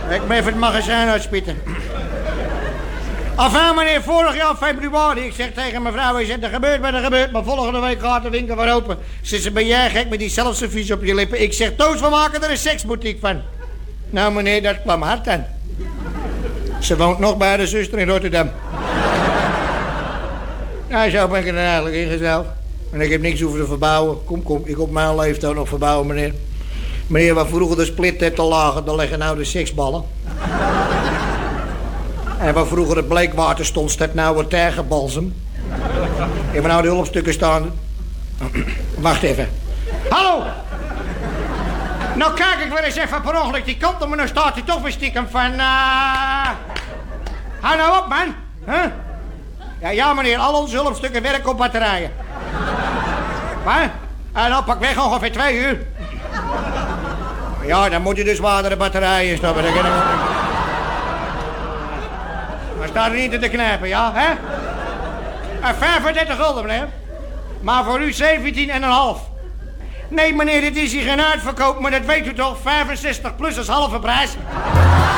Ik ben even het magazijn uitspitten. Enfin, meneer, vorig jaar februari, ik zeg tegen mevrouw, hij zegt, er gebeurt wat er gebeurt, maar volgende week gaat de winkel weer open. Ze ben jij gek met die zelfservies op je lippen? Ik zeg, Toos, we maken er een seksboutique van. Nou, meneer, dat kwam hard aan. Ze woont nog bij de zuster in Rotterdam. Nou, zo ben ik er dan eigenlijk ingesteld. En ik heb niks hoeven te verbouwen. Kom, ik op mijn leeftijd nog verbouwen, meneer. Meneer, waar vroeger de splittenten lagen, daar liggen nou de seksballen. En waar vroeger het bleekwater stond, staat nou wat tergenbalsem. En waar nou de hulpstukken staan... Wacht even. Hallo! Nou kijk ik weer eens even per ongeluk die kant op, maar dan staat hij toch weer stiekem van... Hou nou op, man. Huh? Ja, meneer, al onze hulpstukken werken op batterijen. Wat? En dan pak weg ongeveer 2 uur. Ja, dan moet je dus zwaardere batterijen stoppen. Maar staat er niet in te knijpen, ja, hè? 35 gulden, meneer. Maar voor u 17,5. Nee, meneer, dit is hier geen uitverkoop, maar dat weet u toch? 65 plus is halve prijs.